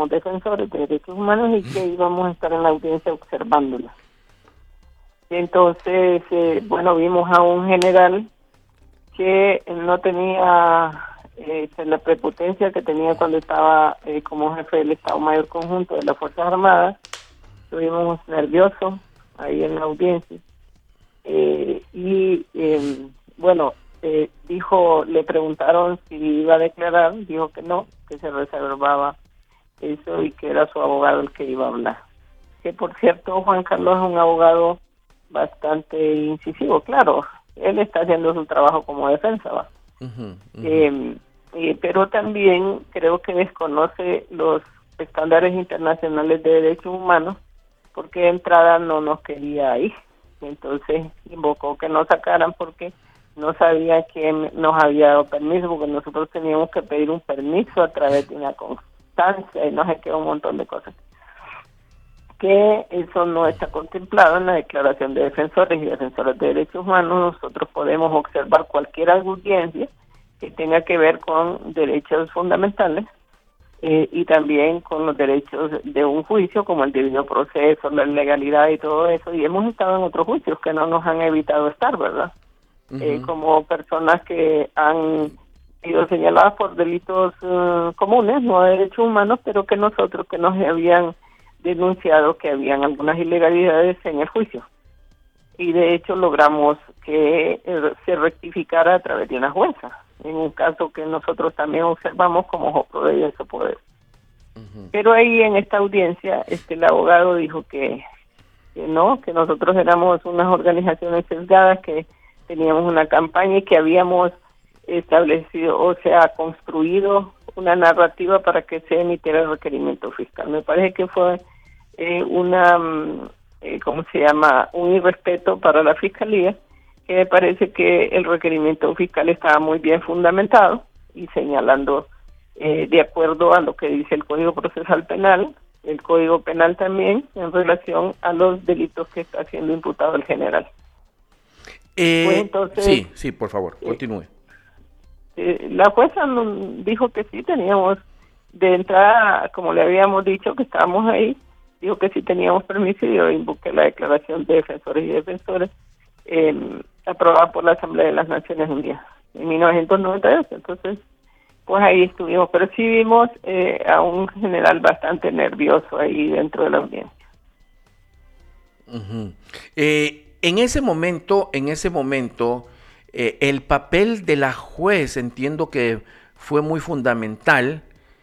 éramos defensores de derechos humanos y que íbamos a estar en la audiencia observándola. Entonces, vimos a un general que no tenía la prepotencia que tenía cuando estaba como jefe del Estado Mayor Conjunto de las Fuerzas Armadas. Estuvimos nerviosos ahí en la audiencia. Le preguntaron si iba a declarar, dijo que no, que se reservaba eso y que era su abogado el que iba a hablar. Que por cierto, Juan Carlos es un abogado bastante incisivo, claro, él está haciendo su trabajo como defensa, ¿va? Pero también creo que desconoce los estándares internacionales de derechos humanos, porque de entrada no nos quería ahí. Entonces invocó que nos sacaran porque no sabía quién nos había dado permiso, porque nosotros teníamos que pedir un permiso a través de una constancia y no sé qué, un montón de cosas. Que eso no está contemplado en la Declaración de Defensores y Defensoras de Derechos Humanos. Nosotros podemos observar cualquier audiencia que tenga que ver con derechos fundamentales y también con los derechos de un juicio, como el debido proceso, la legalidad y todo eso. Y hemos estado en otros juicios que no nos han evitado estar, ¿verdad? Como personas que han sido señaladas por delitos comunes, no de derechos humanos, pero que nos habían denunciado que habían algunas ilegalidades en el juicio. Y de hecho logramos que se rectificara a través de una jueza, en un caso que nosotros también observamos como Jopro de ese poder. Pero ahí en esta audiencia el abogado dijo que no, que nosotros éramos unas organizaciones sesgadas, que teníamos una campaña y que habíamos establecido, construido una narrativa para que se emitiera el requerimiento fiscal. Me parece que fue un irrespeto para la Fiscalía, que me parece que el requerimiento fiscal estaba muy bien fundamentado y señalando de acuerdo a lo que dice el Código Procesal Penal, el Código Penal también, en relación a los delitos que está siendo imputado el general. Entonces, sí, por favor, continúe. La jueza dijo que sí teníamos, de entrada, como le habíamos dicho que estábamos ahí, dijo que sí teníamos permiso, y yo invoqué la Declaración de Defensores y Defensoras aprobada por la Asamblea de las Naciones Unidas en 1998. Entonces, pues ahí estuvimos, pero sí vimos a un general bastante nervioso ahí dentro de la audiencia. En ese momento, el papel de la juez entiendo que fue muy fundamental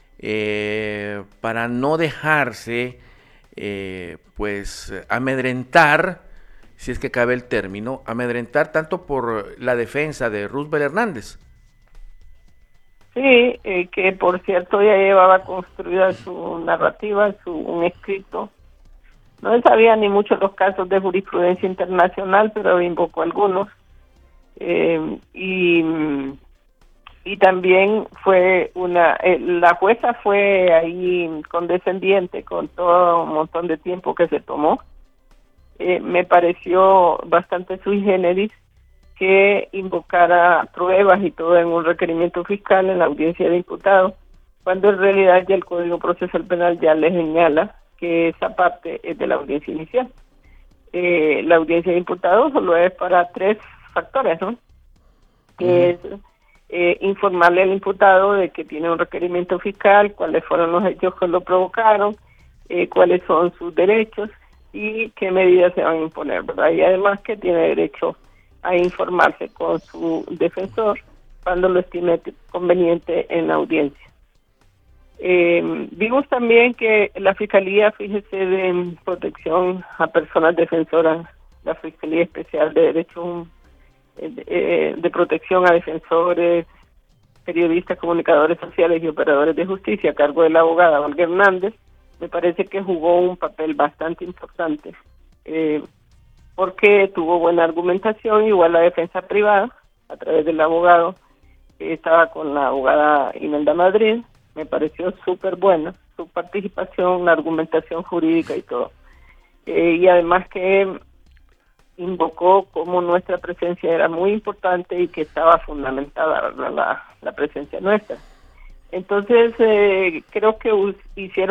para no dejarse amedrentar, si es que cabe el término, amedrentar tanto por la defensa de Roosevelt Hernández. Sí, que por cierto ya llevaba construida su narrativa, un escrito. No sabía ni mucho los casos de jurisprudencia internacional, pero invocó algunos. Y también fue la jueza fue ahí condescendiente con todo un montón de tiempo que se tomó. Me pareció bastante sui generis que invocara pruebas y todo en un requerimiento fiscal en la audiencia de imputados, cuando en realidad ya el Código Procesal Penal ya le señala que esa parte es de la audiencia inicial. La audiencia de imputados solo es para 3 factores, ¿no? Que es informarle al imputado de que tiene un requerimiento fiscal, cuáles fueron los hechos que lo provocaron, cuáles son sus derechos y qué medidas se van a imponer, ¿verdad? Y además que tiene derecho a informarse con su defensor cuando lo estime conveniente en la audiencia. Vimos también que la Fiscalía, fíjese, de protección a personas defensoras, la Fiscalía Especial de Derechos de protección a defensores, periodistas, comunicadores sociales y operadores de justicia a cargo de la abogada Olga Hernández, me parece que jugó un papel bastante importante, porque tuvo buena argumentación, igual la defensa privada, a través del abogado que estaba con la abogada Imelda Madrid. Me pareció súper buena su participación, la argumentación jurídica y todo. Y además que invocó como nuestra presencia era muy importante y que estaba fundamentada, ¿verdad?, la presencia nuestra. Entonces, creo que hicieron